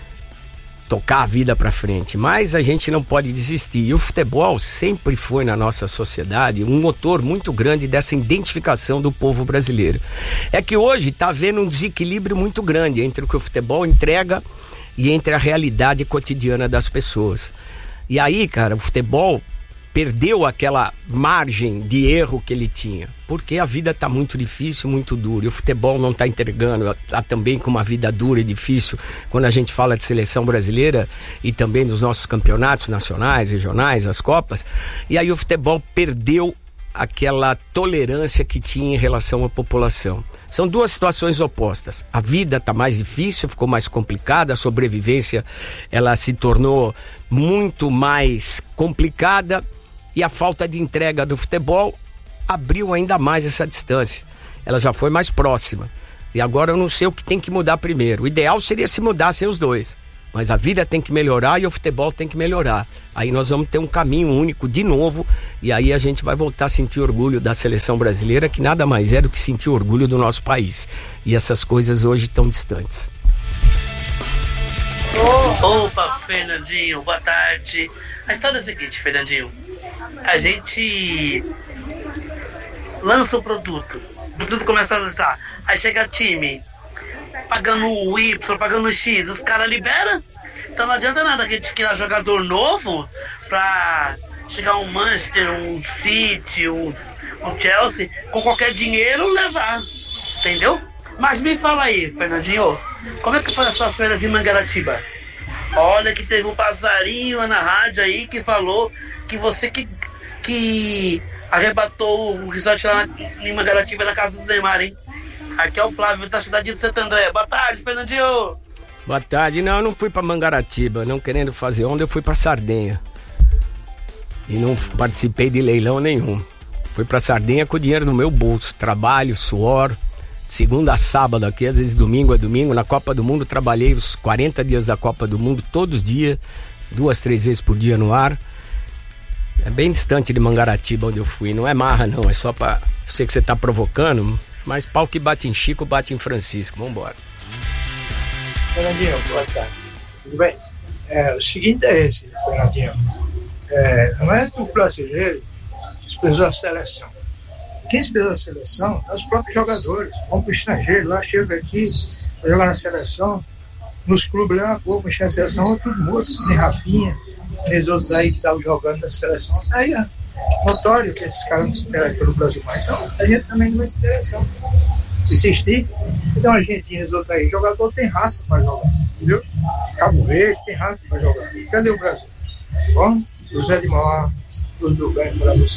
tocar a vida pra frente, mas a gente não pode desistir. E o futebol sempre foi na nossa sociedade um motor muito grande dessa identificação do povo brasileiro. É que hoje tá havendo um desequilíbrio muito grande entre o que o futebol entrega e entre a realidade cotidiana das pessoas. E aí, cara, o futebol perdeu aquela margem de erro que ele tinha, porque a vida está muito difícil, muito dura, e o futebol não está entregando, está também com uma vida dura e difícil quando a gente fala de seleção brasileira e também dos nossos campeonatos nacionais, regionais, as Copas. E aí o futebol perdeu aquela tolerância que tinha em relação à população. São duas situações opostas. A vida está mais difícil, ficou mais complicada, a sobrevivência ela se tornou muito mais complicada, e a falta de entrega do futebol abriu ainda mais essa distância. Ela já foi mais próxima. E agora eu não sei o que tem que mudar primeiro. O ideal seria se mudassem os dois. Mas a vida tem que melhorar e o futebol tem que melhorar. Aí nós vamos ter um caminho único de novo. E aí a gente vai voltar a sentir orgulho da seleção brasileira, que nada mais é do que sentir orgulho do nosso país. E essas coisas hoje estão distantes.
Opa, Fernandinho, boa tarde. A história é a seguinte, Fernandinho. A gente lança o produto começa a lançar. Aí chega time pagando o Y, pagando o X, os caras liberam. Então não adianta nada que a gente criar jogador novo pra chegar um Manchester, um City, um Chelsea, com qualquer dinheiro levar. Entendeu? Mas me fala aí, Fernandinho, como é que foi as suas férias em Mangaratiba? Olha que teve um passarinho lá na rádio aí que falou que você que arrebatou o resort lá em Mangaratiba, na casa do Neymar, hein? Aqui é o Flávio da cidade de Santo André. Boa tarde, Fernandinho.
Boa tarde. Não, eu não fui pra Mangaratiba, não querendo fazer onda, eu fui pra Sardenha. E não participei de leilão nenhum. Fui pra Sardenha com o dinheiro no meu bolso, trabalho, suor, segunda a sábado aqui, às vezes domingo é domingo. Na Copa do Mundo trabalhei os 40 dias da Copa do Mundo, todos os dias, 2, 3 vezes por dia no ar. É bem distante de Mangaratiba onde eu fui, não é marra não, é só pra... Eu sei que você tá provocando, mas pau que bate em Chico, bate em Francisco, vambora.
Fernandinho, boa tarde. Tudo bem? O seguinte é esse, Fernandinho. Não é que o brasileiro desprezou a seleção. Quem desprezou a seleção é os próprios jogadores. Vão para o estrangeiro, lá chega aqui, vai jogar na seleção. Nos clubes lá, pouco, mexer na seleção, tudo morto, nem Rafinha, nem os outros aí que estavam jogando na seleção. Aí é notório que esses caras não se interessam pelo Brasil mais. Então, a gente também não vai se interessar. Insistir. Então, a gente, os outros aí, jogador tem raça para jogar, entendeu? Cabo Verde tem raça para jogar. Cadê o Brasil? Bom, José de Mauá, tudo bem para você.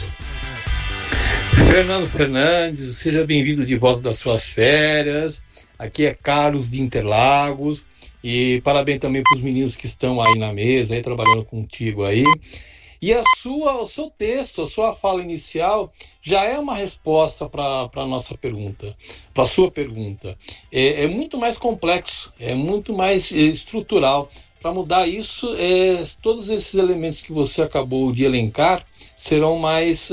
Fernando Fernandes, seja bem-vindo de volta das suas férias. Aqui é Carlos de Interlagos. E parabéns também para os meninos que estão aí na mesa, aí trabalhando contigo aí. E o seu texto, a sua fala inicial já é uma resposta para a nossa pergunta, para a sua pergunta. É muito mais complexo, é muito mais estrutural. Para mudar isso, todos esses elementos que você acabou de elencar serão mais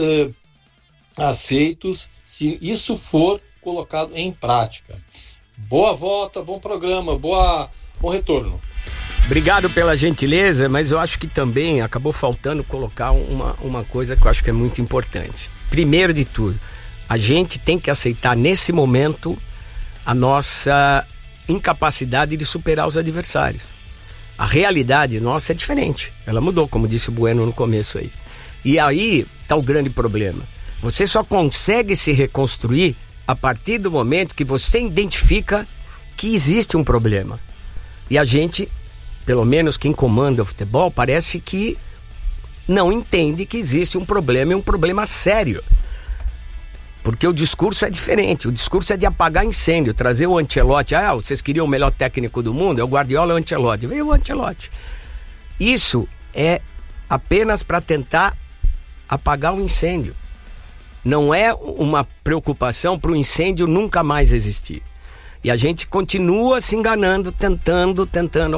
aceitos se isso for colocado em prática. Boa volta, bom programa, bom retorno.
Obrigado pela gentileza, mas eu acho que também acabou faltando colocar uma coisa que eu acho que é muito importante. Primeiro de tudo, a gente tem que aceitar nesse momento a nossa incapacidade de superar os adversários. A realidade nossa é diferente, ela mudou, como disse o Bueno no começo aí. E aí está o grande problema. Você só consegue se reconstruir a partir do momento que você identifica que existe um problema. E a gente, pelo menos quem comanda o futebol, parece que não entende que existe um problema e um problema sério. Porque o discurso é diferente, o discurso é de apagar incêndio, trazer o Ancelotti. Vocês queriam o melhor técnico do mundo? É o Guardiola ou o Ancelotti? Veio o Ancelotti. Isso é apenas para tentar apagar o incêndio. Não é uma preocupação para o incêndio nunca mais existir. E a gente continua se enganando, tentando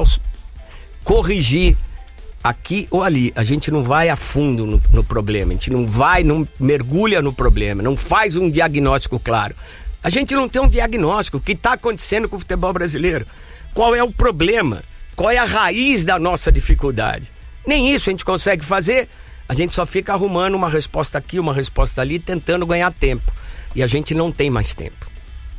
corrigir aqui ou ali. A gente não vai a fundo no problema, a gente não mergulha no problema, não faz um diagnóstico claro. A gente não tem um diagnóstico. O que está acontecendo com o futebol brasileiro? Qual é o problema? Qual é a raiz da nossa dificuldade? Nem isso a gente consegue fazer. A gente só fica arrumando uma resposta aqui, uma resposta ali, tentando ganhar tempo. E a gente não tem mais tempo.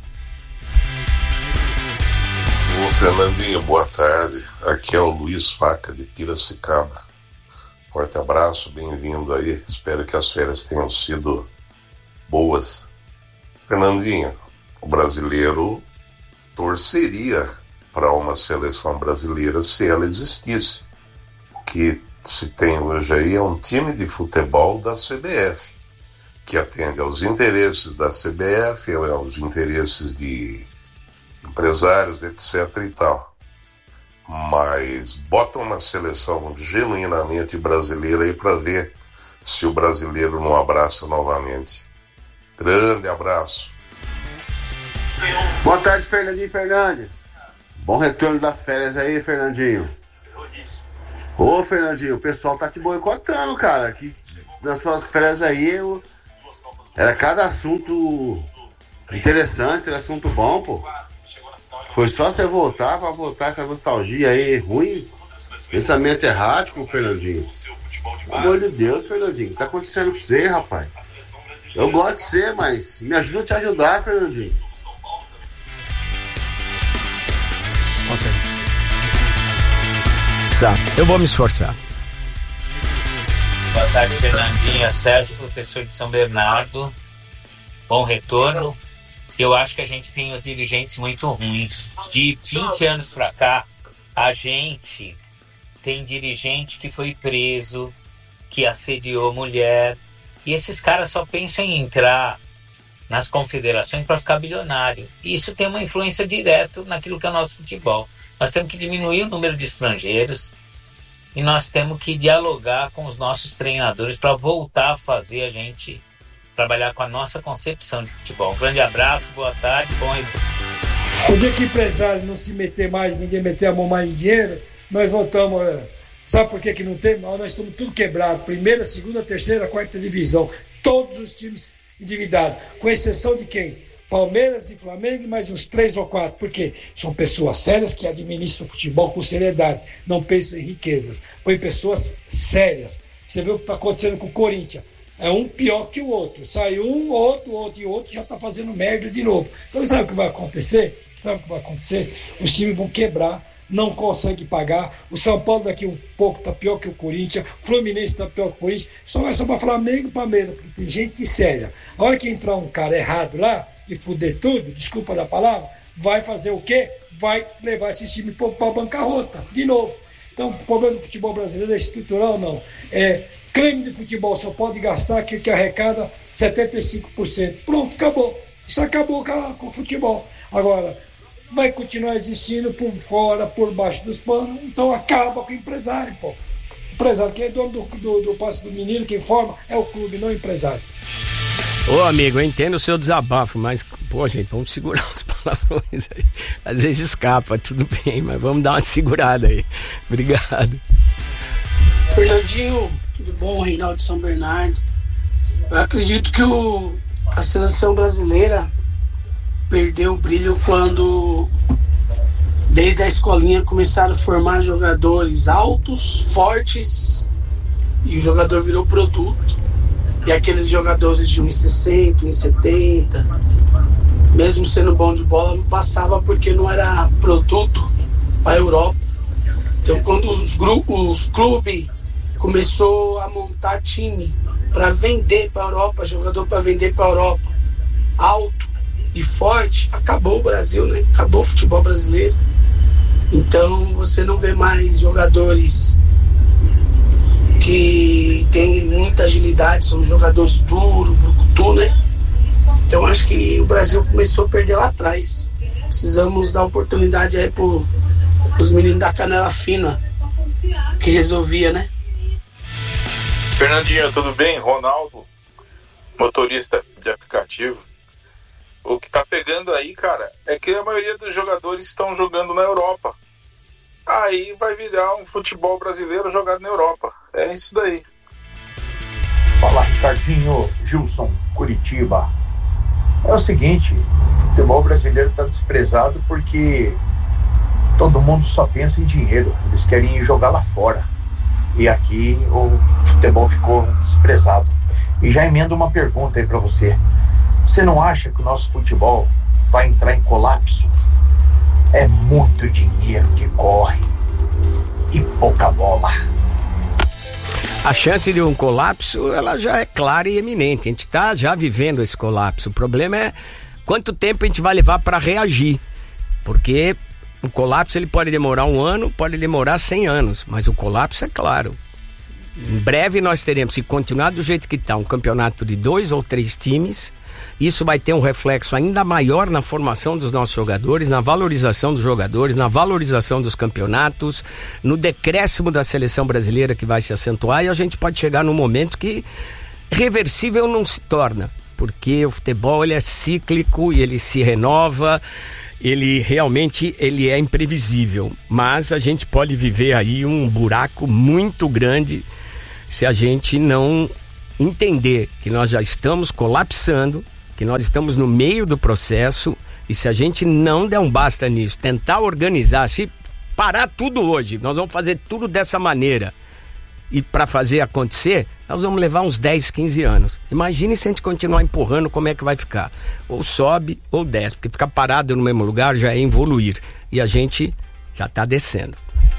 Ô Fernandinho, boa tarde. Aqui é o Luiz Faca de Piracicaba. Forte abraço, bem-vindo aí. Espero que as férias tenham sido boas. Fernandinho, o brasileiro torceria para uma seleção brasileira se ela existisse. O que se tem hoje aí é um time de futebol da CBF, que atende aos interesses da CBF, aos interesses de empresários, etc e tal. Mas bota uma seleção genuinamente brasileira aí para ver se o brasileiro não abraça novamente. Grande abraço.
Boa tarde, Fernandinho Fernandes. Bom retorno das férias aí, Fernandinho. Ô, Fernandinho, o pessoal tá te boicotando, cara. Que nas suas férias aí, era cada assunto interessante, assunto bom, pô. Foi só você voltar pra voltar essa nostalgia aí ruim. Pensamento errático, Fernandinho. Pelo amor de Deus, Fernandinho. O que tá acontecendo com você, rapaz? Eu gosto de você, mas me ajuda a te ajudar, Fernandinho.
Eu vou me esforçar.
Boa tarde, Fernandinha. Sérgio, professor de São Bernardo. Bom retorno. Eu acho que a gente tem os dirigentes muito ruins. De 20 anos para cá, a gente tem dirigente que foi preso, que assediou mulher. E esses caras só pensam em entrar nas confederações para ficar bilionário. E isso tem uma influência direta naquilo que é o nosso futebol. Nós temos que diminuir o número de estrangeiros e nós temos que dialogar com os nossos treinadores para voltar a fazer a gente trabalhar com a nossa concepção de futebol. Um grande abraço, boa tarde, bom retorno.
O dia que o empresário não se meter mais, ninguém meter a mão mais em dinheiro, nós voltamos. Sabe por que não tem? Nós estamos tudo quebrado. Primeira, segunda, terceira, quarta divisão. Todos os times endividados. Com exceção de quem? Palmeiras e Flamengo e mais uns 3 ou 4. Por quê? São pessoas sérias que administram o futebol com seriedade. Não pensam em riquezas. Põe pessoas sérias. Você vê o que está acontecendo com o Corinthians. É um pior que o outro. Sai um, outro e outro já está fazendo merda de novo. Então sabe o que vai acontecer? Os times vão quebrar, não conseguem pagar. O São Paulo daqui um pouco está pior que o Corinthians. O Fluminense está pior que o Corinthians. Só vai sobrar Flamengo e Palmeiras, porque tem gente séria. A hora que entrar um cara errado lá e fuder tudo, desculpa da palavra, vai fazer o quê? Vai levar esse time para a bancarrota, de novo. Então o problema do futebol brasileiro é estrutural, não. É creme de futebol, só pode gastar aquilo que arrecada 75%. Pronto, acabou. Isso acabou com o futebol. Agora, vai continuar existindo por fora, por baixo dos panos, então acaba com o empresário, pô. O empresário, quem é dono do passe do menino, quem forma, é o clube, não o empresário.
Ô amigo, eu entendo o seu desabafo, mas, pô, gente, vamos segurar os palavrões aí. Às vezes escapa, tudo bem, mas vamos dar uma segurada aí. Obrigado.
Fernandinho, tudo bom? Reinaldo de São Bernardo. Eu acredito que a seleção brasileira perdeu o brilho quando, desde a escolinha, começaram a formar jogadores altos, fortes, e o jogador virou produto. E aqueles jogadores de 1,60, 1,70, mesmo sendo bom de bola, não passava porque não era produto para a Europa. Então, quando os clubes começou a montar time para vender para a Europa, jogador para vender para a Europa, alto e forte, acabou o Brasil, né? Acabou o futebol brasileiro. Então você não vê mais jogadores que têm muita agilidade, são jogadores duros, brucutu, né? Então acho que o Brasil começou a perder lá atrás. Precisamos dar oportunidade aí pros meninos da canela fina, que resolvia, né?
Fernandinho, tudo bem? Ronaldo, motorista de aplicativo. O que tá pegando aí, cara, é que a maioria dos jogadores estão jogando na Europa. Aí vai virar um futebol brasileiro jogado na Europa. É isso daí.
Fala, Ricardinho, Gilson, Curitiba. É o seguinte, o futebol brasileiro está desprezado porque todo mundo só pensa em dinheiro. Eles querem ir jogar lá fora. E aqui o futebol ficou desprezado. E já emendo uma pergunta aí para você. Você não acha que o nosso futebol vai entrar em colapso? É muito dinheiro que corre e pouca bola.
A chance de um colapso, ela já é clara e eminente. A gente está já vivendo esse colapso. O problema é quanto tempo a gente vai levar para reagir. Porque o colapso ele pode demorar 1 ano, pode demorar 100 anos. Mas o colapso é claro. Em breve nós teremos, se continuar do jeito que está, um campeonato de 2 ou 3 times. Isso vai ter um reflexo ainda maior na formação dos nossos jogadores, na valorização dos jogadores, na valorização dos campeonatos, no decréscimo da seleção brasileira que vai se acentuar, e a gente pode chegar num momento que reversível não se torna, porque o futebol ele é cíclico e ele se renova, ele realmente é imprevisível, mas a gente pode viver aí um buraco muito grande se a gente não entender que nós já estamos colapsando, que nós estamos no meio do processo, e se a gente não der um basta nisso, tentar organizar, se parar tudo hoje, nós vamos fazer tudo dessa maneira, e para fazer acontecer, nós vamos levar uns 10, 15 anos. Imagine se a gente continuar empurrando, como é que vai ficar? Ou sobe ou desce, porque ficar parado no mesmo lugar já é evoluir, e a gente já está descendo.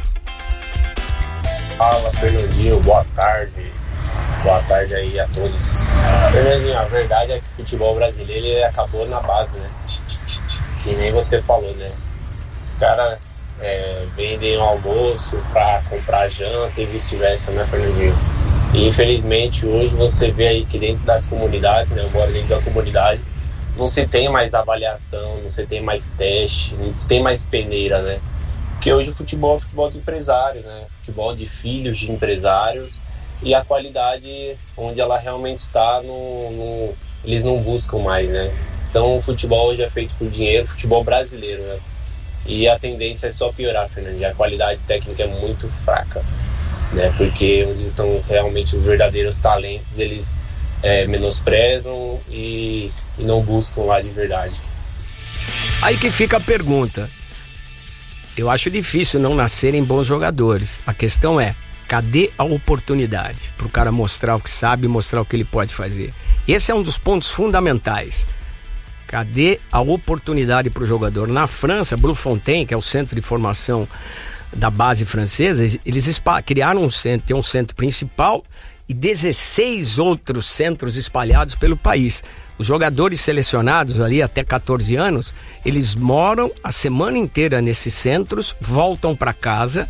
Fala, Fernandinho, boa tarde. Boa tarde aí a todos. Fernandinho, a verdade é que o futebol brasileiro ele acabou na base, né? Que nem você falou, né? Os caras vendem o almoço pra comprar janta e vice-versa, né, Fernandinho? E infelizmente hoje você vê aí que dentro das comunidades, né? Eu moro dentro da comunidade, não se tem mais avaliação, não se tem mais teste, não se tem mais peneira, né? Porque hoje o futebol é futebol de empresário, né? Futebol de filhos de empresários, e a qualidade onde ela realmente está, eles não buscam mais, né? Então o futebol hoje é feito por dinheiro, futebol brasileiro, né? E a tendência é só piorar, Fernando. A qualidade técnica é muito fraca, né? Porque onde estão realmente os verdadeiros talentos, eles menosprezam e não buscam lá de verdade.
Aí que fica a pergunta. Eu acho difícil não nascerem bons jogadores. A questão é, cadê a oportunidade para o cara mostrar o que sabe, mostrar o que ele pode fazer? Esse é um dos pontos fundamentais. Cadê a oportunidade para o jogador? Na França, Bloemfontein, que é o centro de formação da base francesa, eles criaram um centro, tem um centro principal e 16 outros centros espalhados pelo país. Os jogadores selecionados ali até 14 anos, eles moram a semana inteira nesses centros, voltam para casa.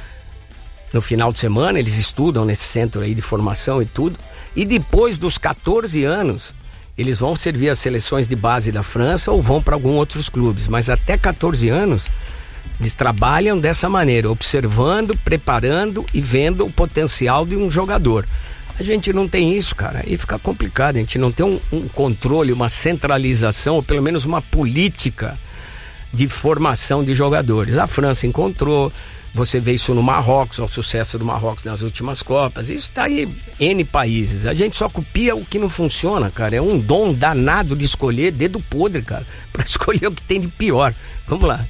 No final de semana eles estudam nesse centro aí de formação e tudo. E depois dos 14 anos, eles vão servir as seleções de base da França ou vão para alguns outros clubes. Mas até 14 anos, eles trabalham dessa maneira, observando, preparando e vendo o potencial de um jogador. A gente não tem isso, cara, aí fica complicado. A gente não tem um controle, uma centralização, ou pelo menos uma política de formação de jogadores. A França encontrou, você vê isso no Marrocos, o sucesso do Marrocos nas últimas Copas. Isso tá aí N países. A gente só copia o que não funciona, cara. É um dom danado de escolher, dedo podre, cara, pra escolher o que tem de pior. Vamos lá.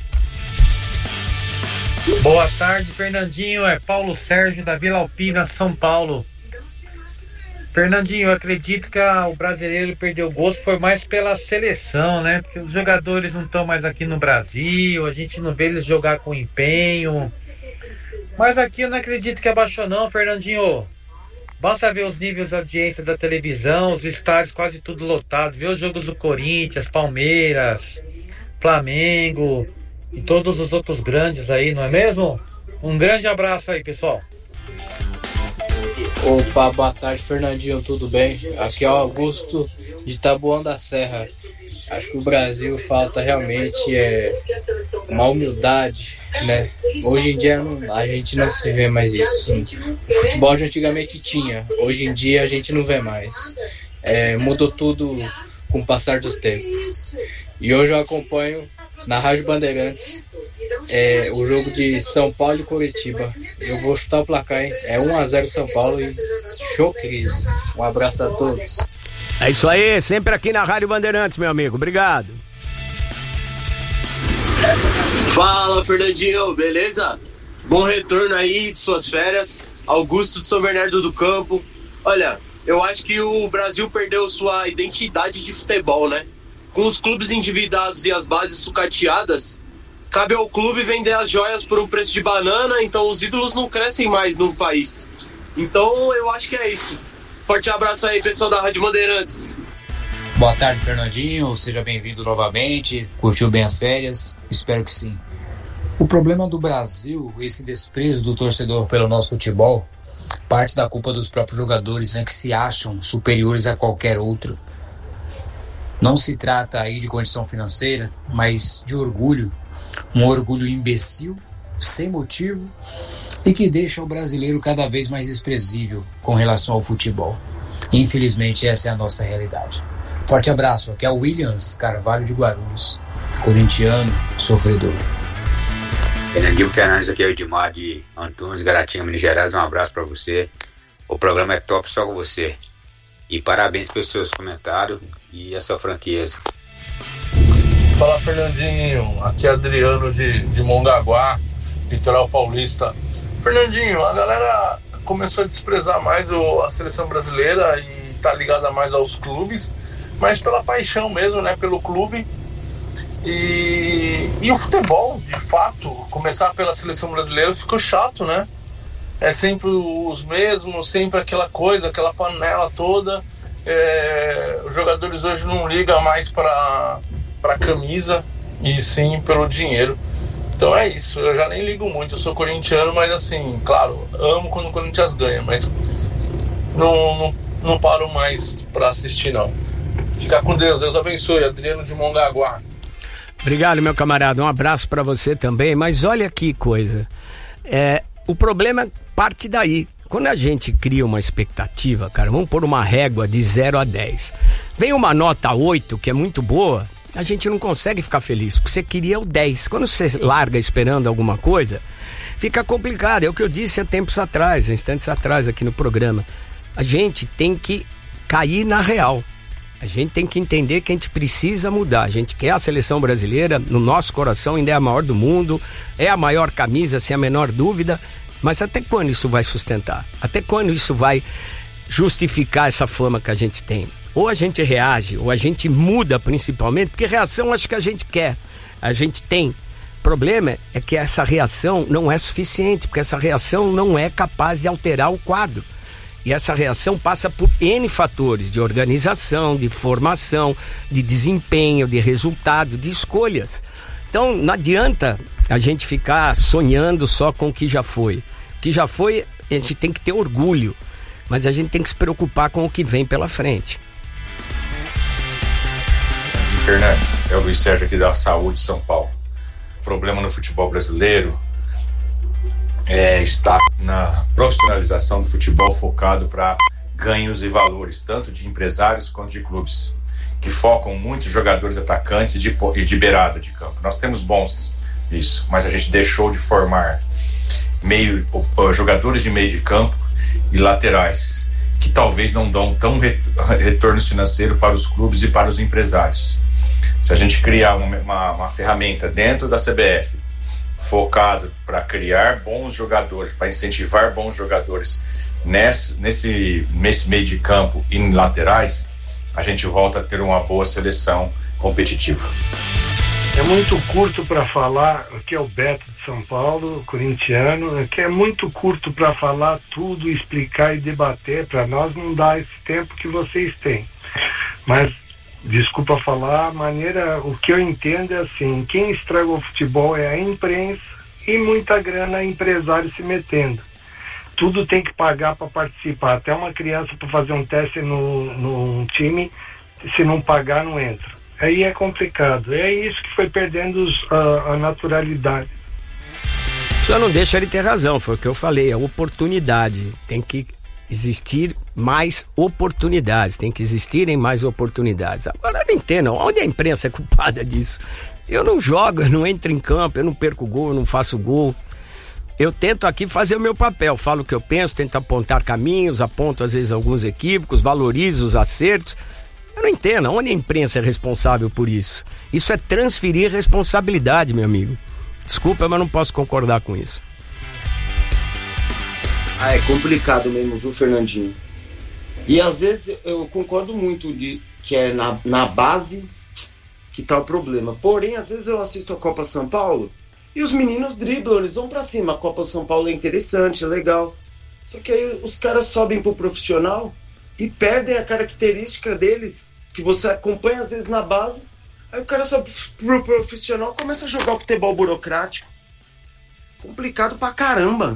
Boa tarde, Fernandinho. É Paulo Sérgio da Vila Alpina, São Paulo. Fernandinho, eu acredito que o brasileiro perdeu o gosto foi mais pela seleção, né? Porque os jogadores não estão mais aqui no Brasil, a gente não vê eles jogar com empenho. Mas aqui eu não acredito que abaixou não, Fernandinho. Basta ver os níveis de audiência da televisão, os estádios quase tudo lotados, ver os jogos do Corinthians, Palmeiras, Flamengo e todos os outros grandes aí, não é mesmo? Um grande abraço aí, pessoal.
Opa, boa tarde, Fernandinho, tudo bem? Aqui é o Augusto de Taboão da Serra. Acho que o Brasil falta realmente uma humildade, né? Hoje em dia a gente não se vê mais isso. O futebol de antigamente tinha, hoje em dia a gente não vê mais. Mudou tudo com o passar dos tempos. E hoje eu acompanho na Rádio Bandeirantes o jogo de São Paulo e Curitiba. Eu vou chutar o placar, hein? 1-0 São Paulo e show crise. Um abraço a todos.
É isso aí, sempre aqui na Rádio Bandeirantes, meu amigo. Obrigado.
Fala, Fernandinho, beleza? Bom retorno aí de suas férias. Augusto de São Bernardo do Campo. Olha, eu acho que o Brasil perdeu sua identidade de futebol, né? Com os clubes endividados e as bases sucateadas, cabe ao clube vender as joias por um preço de banana, então os ídolos não crescem mais no país. Então eu acho que é isso. Forte abraço aí, pessoal da Rádio Bandeirantes.
Boa tarde, Fernandinho. Seja bem-vindo novamente. Curtiu bem as férias? Espero que sim. O problema do Brasil, esse desprezo do torcedor pelo nosso futebol, parte da culpa dos próprios jogadores, né, que se acham superiores a qualquer outro. Não se trata aí de condição financeira, mas de orgulho. Um orgulho imbecil, sem motivo, e que deixa o brasileiro cada vez mais desprezível com relação ao futebol. Infelizmente, essa é a nossa realidade. Forte abraço, aqui é o Williams Carvalho de Guarulhos, corintiano, sofredor.
Fernandinho Fernandes, aqui é o Edmar de Antunes, Garatinga, Minas Gerais. Um abraço pra você. O programa é top só com você. E parabéns pelos seus comentários e a sua franqueza.
Fala, Fernandinho, aqui é Adriano de Mongaguá, litoral paulista. Fernandinho, a galera começou a desprezar mais a seleção brasileira e tá ligada mais aos clubes, mas pela paixão mesmo, né, pelo clube. E o futebol, de fato, começar pela seleção brasileira ficou chato, né? É sempre os mesmos, sempre aquela coisa, aquela panela toda. Os jogadores hoje não ligam mais para camisa e sim pelo dinheiro. Então é isso, eu já nem ligo muito, eu sou corintiano, mas assim, claro, amo quando o Corinthians ganha, mas não paro mais para assistir não. Fica com Deus, Deus abençoe. Adriano de Mongaguá.
Obrigado, meu camarada, um abraço para você também, mas olha que coisa, o problema parte daí. Quando a gente cria uma expectativa, cara, vamos pôr uma régua de 0 a 10. Vem uma nota 8, que é muito boa, a gente não consegue ficar feliz, porque você queria o 10. Quando você larga esperando alguma coisa, fica complicado. É o que eu disse há tempos atrás, instantes atrás aqui no programa. A gente tem que cair na real. A gente tem que entender que a gente precisa mudar. A gente quer a seleção brasileira, no nosso coração ainda é a maior do mundo, é a maior camisa, sem a menor dúvida. Mas até quando isso vai sustentar? Até quando isso vai justificar essa fama que a gente tem? Ou a gente reage, ou a gente muda principalmente, porque reação acho que a gente quer, a gente tem. O problema é que essa reação não é suficiente, porque essa reação não é capaz de alterar o quadro. E essa reação passa por N fatores, de organização, de formação, de desempenho, de resultado, de escolhas. Então não adianta a gente ficar sonhando só com o que já foi. O que já foi, a gente tem que ter orgulho, mas a gente tem que se preocupar com o que vem pela frente.
Fernandes, é o Luiz Sérgio aqui da Saúde, São Paulo. O problema no futebol brasileiro está na profissionalização do futebol focado para ganhos e valores, tanto de empresários quanto de clubes, que focam muito em jogadores atacantes e de beirada de campo. Nós temos bons isso, mas a gente deixou de formar jogadores de meio de campo e laterais, que talvez não dão tão retorno financeiro para os clubes e para os empresários. Se a gente criar uma ferramenta dentro da CBF focado para criar bons jogadores, para incentivar bons jogadores nesse meio de campo e em laterais, a gente volta a ter uma boa seleção competitiva.
É muito curto para falar, aqui é o Beto de São Paulo, corintiano, que é muito curto para falar tudo, explicar e debater, para nós não dá esse tempo que vocês têm. Mas, desculpa falar, a maneira, o que eu entendo é assim, quem estraga o futebol é a imprensa e muita grana empresário se metendo. Tudo tem que pagar para participar, até uma criança para fazer um teste no time, se não pagar não entra. Aí é complicado, é isso que foi perdendo a naturalidade.
Só não deixa ele ter razão, foi o que eu falei, a oportunidade, tem que existir mais oportunidades, tem que existirem mais oportunidades. Agora eu não entendo, onde a imprensa é culpada disso? Eu não jogo, eu não entro em campo, eu não perco gol, eu não faço gol. Eu tento aqui fazer o meu papel, falo o que eu penso, tento apontar caminhos, aponto às vezes alguns equívocos, valorizo os acertos. Eu não entendo, onde a imprensa é responsável por isso? Isso é transferir responsabilidade, meu amigo. Desculpa, mas não posso concordar com isso.
É complicado mesmo, viu, Fernandinho? E às vezes eu concordo muito que é na base que tá o problema. Porém, às vezes eu assisto a Copa São Paulo e os meninos driblam, eles vão pra cima. A Copa São Paulo é interessante, é legal. Só que aí os caras sobem pro profissional e perdem a característica deles, que você acompanha às vezes na base. Aí o cara sobe pro profissional e começa a jogar o futebol burocrático. Complicado pra caramba.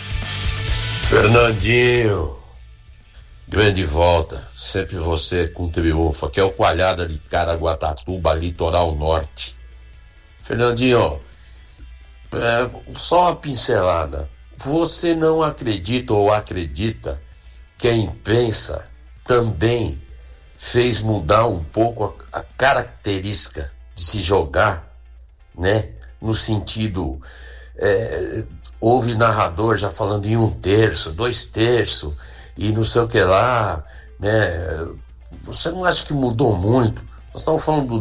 Fernandinho, grande volta, sempre você com triunfo. Aqui é o Coalhada de Caraguatatuba, litoral norte. Fernandinho, só uma pincelada. Você não acredita ou acredita que a imprensa também fez mudar um pouco a característica de se jogar, né? No sentido, houve narrador já falando em 1/3, 2/3 e não sei o que lá, né? Você não acha que mudou muito? Nós estamos falando